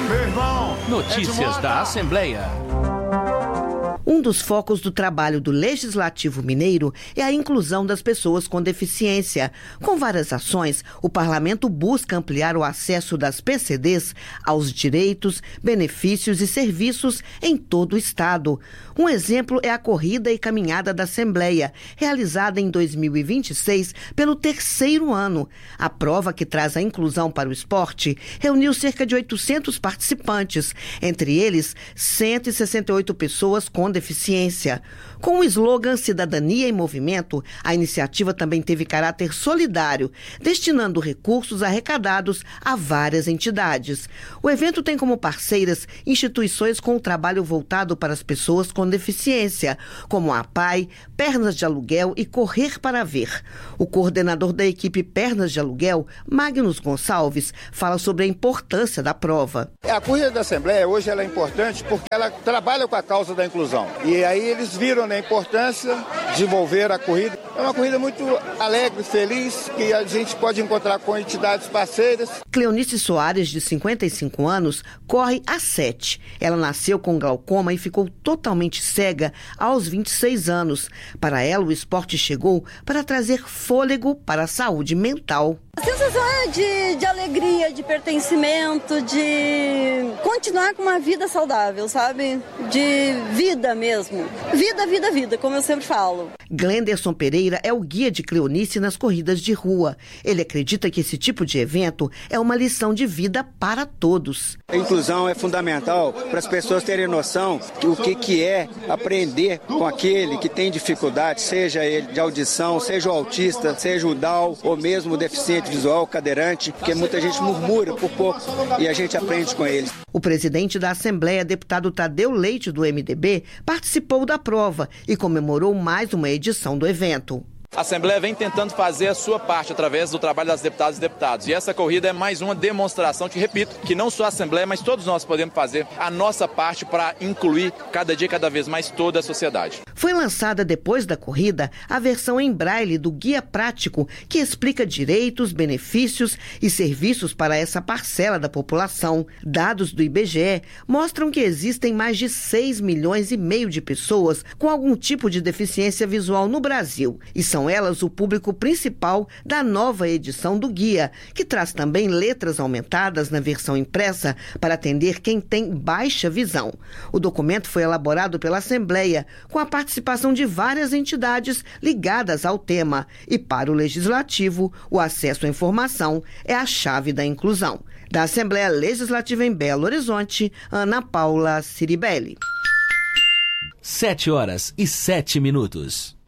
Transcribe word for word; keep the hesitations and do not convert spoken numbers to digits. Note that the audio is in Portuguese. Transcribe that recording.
Meu irmão, Notícias da Assembleia. Um dos focos do trabalho do Legislativo Mineiro é a inclusão das pessoas com deficiência. Com várias ações, o Parlamento busca ampliar o acesso das P C Ds aos direitos, benefícios e serviços em todo o Estado. Um exemplo é a Corrida e Caminhada da Assembleia, realizada em dois mil e vinte e seis pelo terceiro ano. A prova, que traz a inclusão para o esporte, reuniu cerca de oitocentos participantes, entre eles cento e sessenta e oito pessoas com deficiência. Deficiência. Com o slogan Cidadania em Movimento, a iniciativa também teve caráter solidário, destinando recursos arrecadados a várias entidades. O evento tem como parceiras instituições com o trabalho voltado para as pessoas com deficiência, como a APAI, Pernas de Aluguel e Correr para Ver. O coordenador da equipe Pernas de Aluguel, Magnus Gonçalves, fala sobre a importância da prova. A Corrida da Assembleia hoje ela é importante porque ela trabalha com a causa da inclusão. E aí eles viram a importância de desenvolver a corrida. É uma corrida muito alegre, feliz, que a gente pode encontrar com entidades parceiras. Cleonice Soares, de cinquenta e cinco anos, corre há sete. Ela nasceu com glaucoma e ficou totalmente cega aos vinte e seis anos. Para ela, o esporte chegou para trazer fôlego para a saúde mental. A sensação é de, de alegria, de pertencimento, de continuar com uma vida saudável, sabe? De vida mesmo. Vida, vida, vida, como eu sempre falo. Glenderson Pereira é o guia de Cleonice nas corridas de rua. Ele acredita que esse tipo de evento é uma lição de vida para todos. A inclusão é fundamental para as pessoas terem noção do que, que é aprender com aquele que tem dificuldade, seja ele de audição, seja o autista, seja o Down ou mesmo o deficiente visual, cadeirante, porque muita gente murmura por pouco e a gente aprende com eles. O presidente da Assembleia, deputado Tadeu Leite, do M D B, participou da prova e comemorou mais uma edição do evento. A Assembleia vem tentando fazer a sua parte através do trabalho das deputadas e deputados. E essa corrida é mais uma demonstração, te repito, que não só a Assembleia, mas todos nós podemos fazer a nossa parte para incluir cada dia, cada vez mais toda a sociedade. Foi lançada depois da corrida a versão em braille do Guia Prático, que explica direitos, benefícios e serviços para essa parcela da população. Dados do I B G E mostram que existem mais de seis milhões e meio de pessoas com algum tipo de deficiência visual no Brasil. E são São elas o público principal da nova edição do guia, que traz também letras aumentadas na versão impressa para atender quem tem baixa visão. O documento foi elaborado pela Assembleia, com a participação de várias entidades ligadas ao tema. E para o Legislativo, o acesso à informação é a chave da inclusão. Da Assembleia Legislativa em Belo Horizonte, Ana Paula Ciribelli. Sete horas e sete minutos.